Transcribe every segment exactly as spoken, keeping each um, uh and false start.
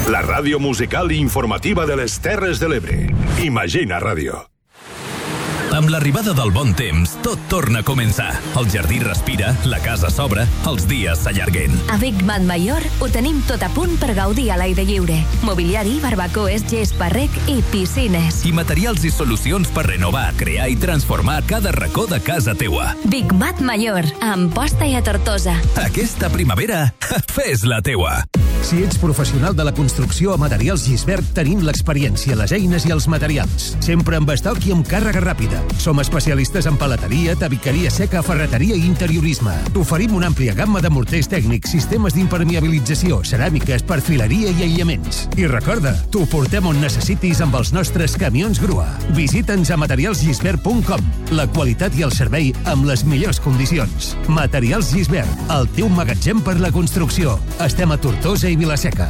La ràdio musical i informativa de les Terres de l'Ebre. Imagina Ràdio. Amb l'arribada del bon temps, tot torna a començar. El jardí respira, la casa s'obre, els dies s'allarguen. A Big Mat Mayor ho tenim tot a punt per gaudir a l'aire lliure. Mobiliari, barbacoes, gespa, rec i piscines. I materials i solucions per renovar, crear i transformar cada racó de casa teua. Big Mat Mayor, a Amposta i a Tortosa. Aquesta primavera, fes la teua. Si ets professional de la construcció a Materials Gisbert, tenim l'experiència, les eines i els materials. Sempre amb estoc i amb càrrega ràpida. Som especialistes en paleteria, tabiqueria seca, ferreteria i interiorisme. T'oferim una àmplia gamma de morters tècnics, sistemes d'impermeabilització, ceràmiques, perfileria i aïllaments. I recorda, t'ho portem on necessitis amb els nostres camions grua. Visita'ns a materials gisbert punt com. La qualitat i el servei amb les millors condicions. Materials Gisbert, el teu magatzem per la construcció. Estem a Tortosa i Vilaseca.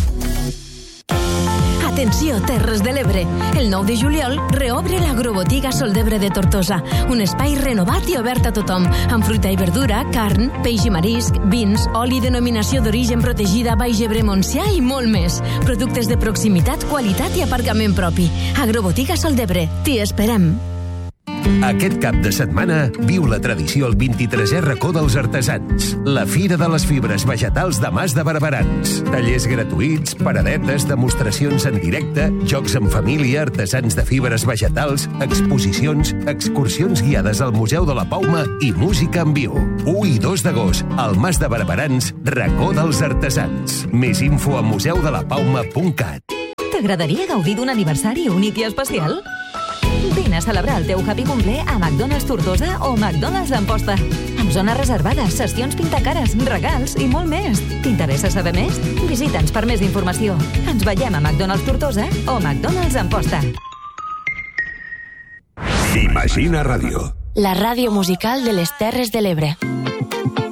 Atenció, Terres de l'Ebre. El nou de juliol reobre l'Agrobotiga Sol d'Ebre de Tortosa, un espai renovat i obert a tothom, amb fruita i verdura, carn, peix i marisc, vins, oli denominació d'origen protegida Baix Ebre Montsià i molt més. Productes de proximitat, qualitat i aparcament propi. Agrobotiga Sol d'Ebre. T'hi esperem. Aquest cap de setmana viu la tradició al vint-i-tresè racó dels artesans. La Fira de les Fibres Vegetals de Mas de Barberans. Tallers gratuïts, paradetes, demostracions en directe, jocs en família, artesans de fibres vegetals, exposicions, excursions guiades al Museu de la Pauma i música en viu. u i dos d'agost, al Mas de Barberans, racó dels artesans. Més info a museu de la pauma punt cat. T'agradaria gaudir d'un aniversari únic i especial? Vine a celebrar el teu happy cumple a McDonald's Tortosa o McDonald's Amposta. Amb zones reservades, sessions pintacares, regals i molt més. T'interessa saber més? Visita'ns per més informació. Ens veiem a McDonald's Tortosa o McDonald's Amposta. Imagina Ràdio. La ràdio musical de les Terres de l'Ebre.